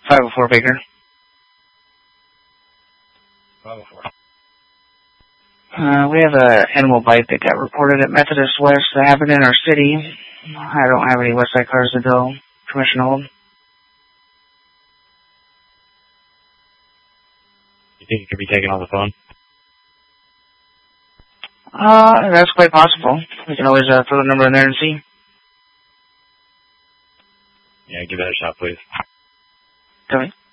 504 Baker. 504. We have an animal bite that got reported at Methodist West that happened in our city. I don't have any Westside cars to go. Permission hold. You think it could be taken on the phone? That's quite possible. We can always throw the number in there and see. Yeah, give that a shot, please. Tell me.